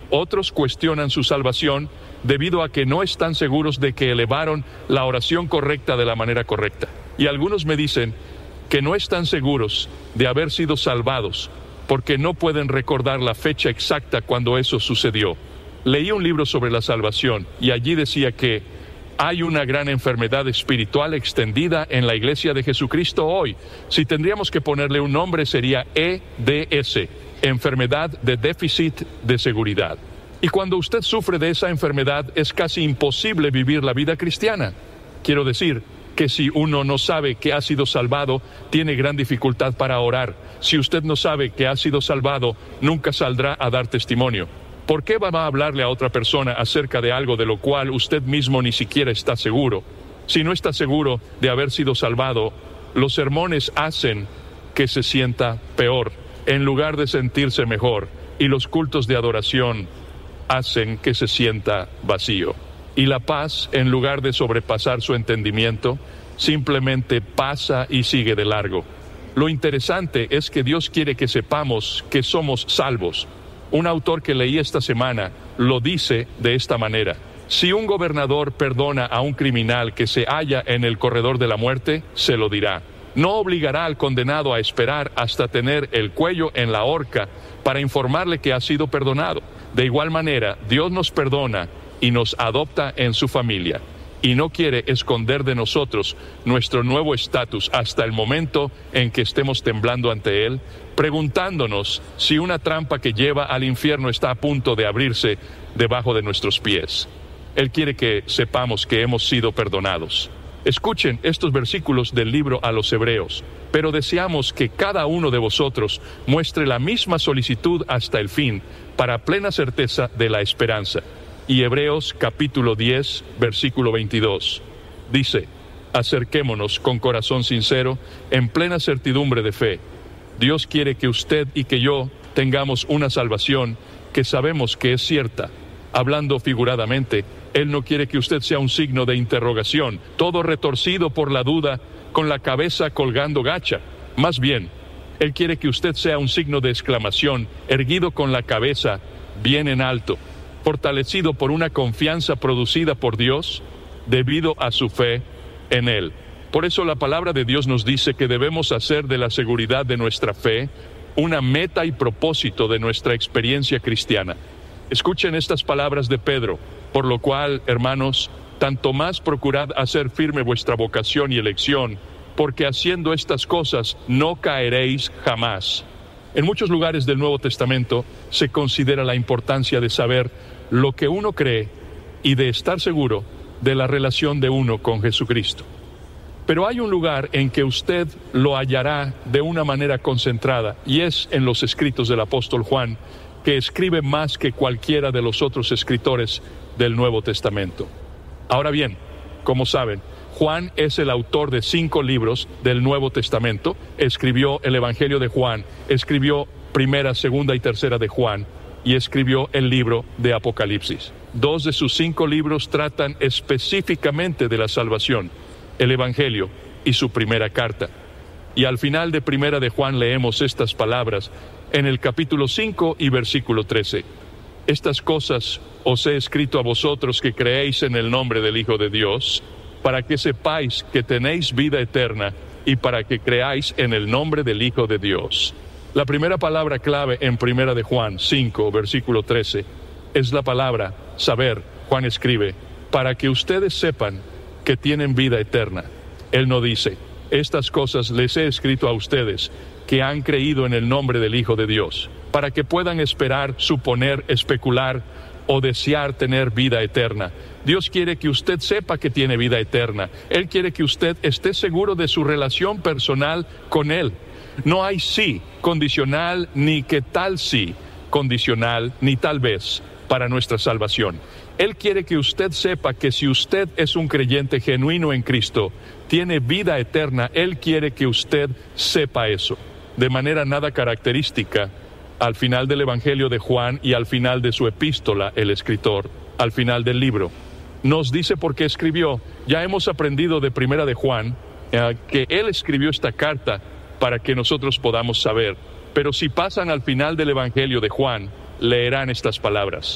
Otros cuestionan su salvación debido a que no están seguros de que elevaron la oración correcta de la manera correcta. Y algunos me dicen que no están seguros de haber sido salvados porque no pueden recordar la fecha exacta cuando eso sucedió. Leí un libro sobre la salvación y allí decía que hay una gran enfermedad espiritual extendida en la Iglesia de Jesucristo hoy. Si tendríamos que ponerle un nombre sería EDS, enfermedad de déficit de seguridad. Y cuando usted sufre de esa enfermedad es casi imposible vivir la vida cristiana. Quiero decir que si uno no sabe que ha sido salvado, tiene gran dificultad para orar. Si usted no sabe que ha sido salvado, nunca saldrá a dar testimonio. ¿Por qué va a hablarle a otra persona acerca de algo de lo cual usted mismo ni siquiera está seguro? Si no está seguro de haber sido salvado, los sermones hacen que se sienta peor, en lugar de sentirse mejor, y los cultos de adoración hacen que se sienta vacío. Y la paz, en lugar de sobrepasar su entendimiento, simplemente pasa y sigue de largo. Lo interesante es que Dios quiere que sepamos que somos salvos. Un autor que leí esta semana lo dice de esta manera: si un gobernador perdona a un criminal que se halla en el corredor de la muerte, se lo dirá. No obligará al condenado a esperar hasta tener el cuello en la horca para informarle que ha sido perdonado. De igual manera, Dios nos perdona y nos adopta en su familia, y no quiere esconder de nosotros nuestro nuevo estatus hasta el momento en que estemos temblando ante Él, preguntándonos si una trampa que lleva al infierno está a punto de abrirse debajo de nuestros pies. Él quiere que sepamos que hemos sido perdonados. Escuchen estos versículos del libro a los Hebreos: pero deseamos que cada uno de vosotros muestre la misma solicitud hasta el fin, para plena certeza de la esperanza. Y Hebreos capítulo 10, versículo 22, dice: acerquémonos con corazón sincero, en plena certidumbre de fe. Dios quiere que usted y que yo tengamos una salvación que sabemos que es cierta. Hablando figuradamente, Él no quiere que usted sea un signo de interrogación, todo retorcido por la duda, con la cabeza colgando gacha. Más bien, Él quiere que usted sea un signo de exclamación, erguido con la cabeza bien en alto, fortalecido por una confianza producida por Dios debido a su fe en Él. Por eso la palabra de Dios nos dice que debemos hacer de la seguridad de nuestra fe una meta y propósito de nuestra experiencia cristiana. Escuchen estas palabras de Pedro: por lo cual, hermanos, tanto más procurad hacer firme vuestra vocación y elección, porque haciendo estas cosas no caeréis jamás. En muchos lugares del Nuevo Testamento se considera la importancia de saber lo que uno cree y de estar seguro de la relación de uno con Jesucristo. Pero hay un lugar en que usted lo hallará de una manera concentrada, y es en los escritos del apóstol Juan, que escribe más que cualquiera de los otros escritores del Nuevo Testamento. Ahora bien, como saben, Juan es el autor de 5 libros del Nuevo Testamento. Escribió el Evangelio de Juan, escribió Primera, Segunda y Tercera de Juan, y escribió el libro de Apocalipsis. 2 de sus 5 libros tratan específicamente de la salvación: el Evangelio y su primera carta. Y al final de Primera de Juan leemos estas palabras en el capítulo 5 y versículo 13: estas cosas os he escrito a vosotros que creéis en el nombre del Hijo de Dios, para que sepáis que tenéis vida eterna, y para que creáis en el nombre del Hijo de Dios. La primera palabra clave en Primera de Juan 5, versículo 13, es la palabra saber. Juan escribe: para que ustedes sepan que tienen vida eterna. Él no dice: estas cosas les he escrito a ustedes que han creído en el nombre del Hijo de Dios, para que puedan esperar, suponer, especular o desear tener vida eterna. Dios quiere que usted sepa que tiene vida eterna. Él quiere que usted esté seguro de su relación personal con Él. No hay sí condicional, ni qué tal sí condicional, ni tal vez para nuestra salvación. Él quiere que usted sepa que si usted es un creyente genuino en Cristo, tiene vida eterna. Él quiere que usted sepa eso. De manera nada característica, al final del Evangelio de Juan y al final de su epístola, el escritor, al final del libro, nos dice por qué escribió. Ya hemos aprendido de Primera de Juan que él escribió esta carta para que nosotros podamos saber. Pero si pasan al final del Evangelio de Juan, leerán estas palabras.